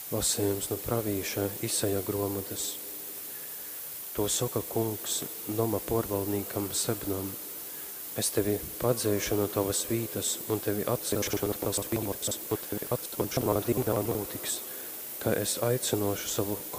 Lasījums no pravīša Isaja grāmatas. To saka kungs Noma porvaldniekam Sebnam. Es tevi padzēšu no tavas vītas un tevi atcelšu no tavas vītas, un tevi atcelšamā dienā notiks, ka es aicinošu savu